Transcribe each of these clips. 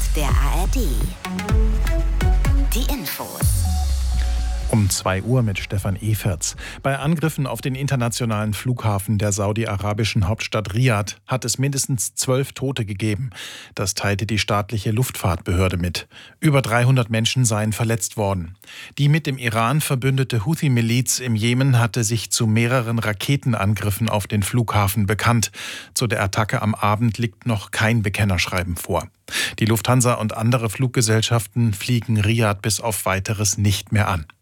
der ARD. Die Infos. Um 2 Uhr mit Stefan Eferts. Bei Angriffen auf den internationalen Flughafen der saudi-arabischen Hauptstadt Riad hat es mindestens 12 Tote gegeben. Das teilte die staatliche Luftfahrtbehörde mit. Über 300 Menschen seien verletzt worden. Die mit dem Iran verbündete Houthi-Miliz im Jemen hatte sich zu mehreren Raketenangriffen auf den Flughafen bekannt. Zu der Attacke am Abend liegt noch kein Bekennerschreiben vor. Die Lufthansa und andere Fluggesellschaften fliegen Riad bis auf Weiteres nicht mehr an.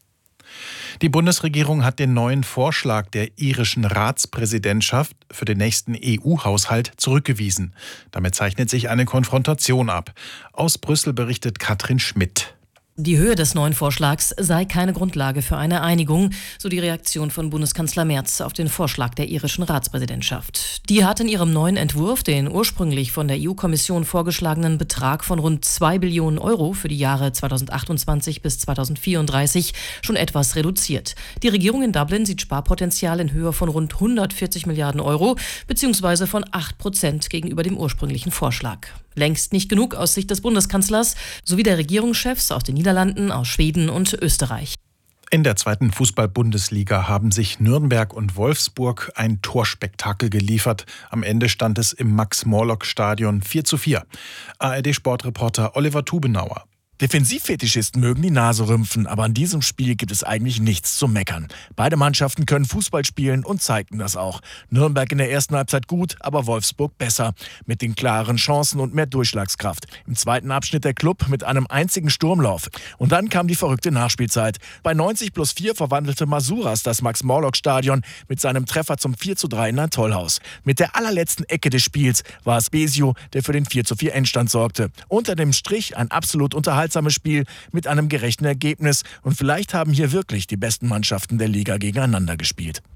Die Bundesregierung hat den neuen Vorschlag der irischen Ratspräsidentschaft für den nächsten EU-Haushalt zurückgewiesen. Damit zeichnet sich eine Konfrontation ab. Aus Brüssel berichtet Katrin Schmidt. Die Höhe des neuen Vorschlags sei keine Grundlage für eine Einigung, so die Reaktion von Bundeskanzler Merz auf den Vorschlag der irischen Ratspräsidentschaft. Die hat in ihrem neuen Entwurf den ursprünglich von der EU-Kommission vorgeschlagenen Betrag von rund 2 Billionen Euro für die Jahre 2028 bis 2034 schon etwas reduziert. Die Regierung in Dublin sieht Sparpotenzial in Höhe von rund 140 Milliarden Euro bzw. von 8% gegenüber dem ursprünglichen Vorschlag. Längst nicht genug aus Sicht des Bundeskanzlers sowie der Regierungschefs aus den Niederlanden, aus Schweden und Österreich. In der 2. Fußball-Bundesliga haben sich Nürnberg und Wolfsburg ein Torspektakel geliefert. Am Ende stand es im Max-Morlock-Stadion 4:4. ARD-Sportreporter Oliver Tubenauer. Defensivfetischisten mögen die Nase rümpfen, aber an diesem Spiel gibt es eigentlich nichts zu meckern. Beide Mannschaften können Fußball spielen und zeigten das auch. Nürnberg in der ersten Halbzeit gut, aber Wolfsburg besser. Mit den klaren Chancen und mehr Durchschlagskraft. Im zweiten Abschnitt der Klub mit einem einzigen Sturmlauf. Und dann kam die verrückte Nachspielzeit. Bei 90+4 verwandelte Masuras das Max-Morlock-Stadion mit seinem Treffer zum 4:3 in ein Tollhaus. Mit der allerletzten Ecke des Spiels war es Besio, der für den 4:4 Endstand sorgte. Unter dem Strich ein absolut unterhaltsames Spiel mit einem gerechten Ergebnis und vielleicht haben hier wirklich die besten Mannschaften der Liga gegeneinander gespielt.